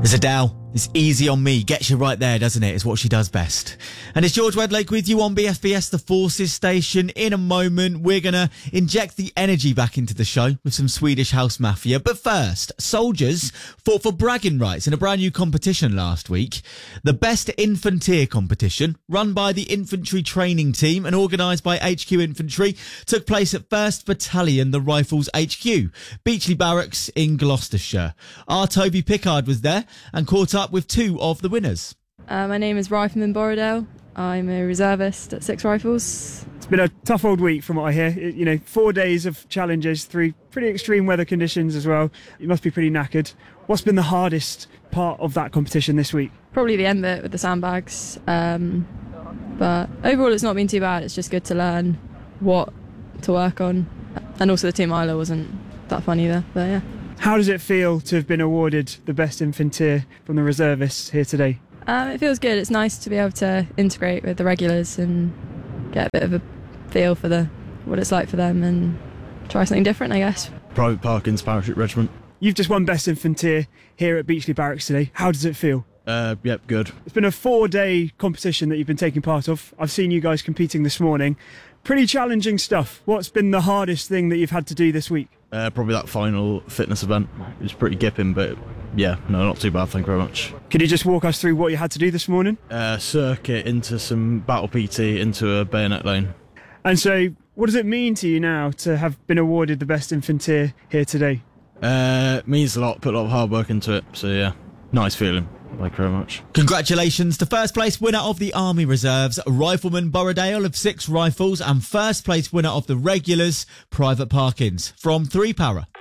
Zadell, it's easy on me. Gets you right there, doesn't it? It's what she does best. And it's George Wedlake with you on BFBS, the Forces Station. In a moment, we're going to inject the energy back into the show with some Swedish House Mafia. But first, soldiers fought for bragging rights in a brand new competition last week. The Best Infanteer competition, run by the Infantry Training Team and organised by HQ Infantry, took place at 1st Battalion, the Rifles HQ, Beachley Barracks in Gloucestershire. Our Toby Pickard was there and caught up with two of the winners. My name is Rifleman Borrowdale. I'm a reservist at Six Rifles. It's been a tough old week from what I hear. 4 days of challenges through pretty extreme weather conditions as well. You must be pretty knackered. What's been the hardest part of that competition this week? Probably the end bit with the sandbags. But overall it's not been too bad. It's just good to learn what to work on. And also the Team Isla wasn't that fun either, but yeah. How does it feel to have been awarded the Best Infanteer from the reservists here today? It feels good. It's nice to be able to integrate with the regulars and get a bit of a feel for what it's like for them and try something different, I guess. Private Parkins Parachute Regiment. You've just won Best Infanteer here at Beachley Barracks today. How does it feel? Yep, good. It's been a 4-day competition that you've been taking part of. I've seen you guys competing this morning. Pretty challenging stuff. What's been the hardest thing that you've had to do this week? Probably that final fitness event. It was pretty gipping, but yeah, no, not too bad, thank you very much. Could you just walk us through what you had to do this morning? Circuit into some battle PT into a bayonet lane. And so, what does it mean to you now to have been awarded the Best Infanteer here today? Means a lot, put a lot of hard work into it, so yeah, nice feeling. Thank you very much. Congratulations to first place winner of the Army Reserves, Rifleman Borrowdale of Six Rifles, and first place winner of the Regulars, Private Parkins from 3 Para.